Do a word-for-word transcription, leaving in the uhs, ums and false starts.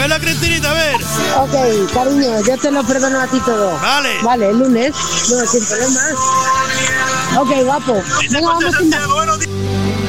Baila Cristinita, a ver. Ok, cariño, yo te lo perdono a ti todo. Vale. Vale, el lunes. No, sin problema. Ok, guapo. Dice Venga, José vamos a Santiago, buenos días.